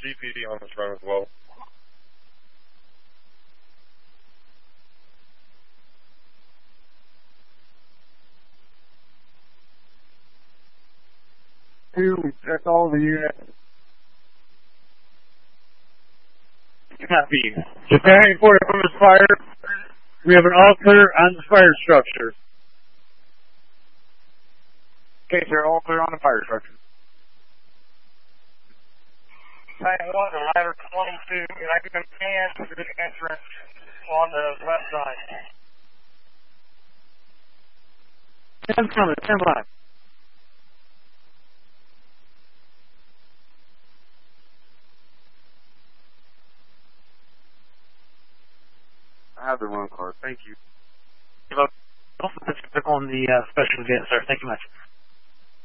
CPD on this run as well. Two, we checked all the units. Copy. Preparing for it from this fire. We have an all clear on the fire structure. Okay, sir, all clear on the fire structure. Tank 1 to ladder 22, and I can scan to the entrance on the left side. 10 coming, 10 live. I have the run card. Thank you. On the special event, sir. Thank you much.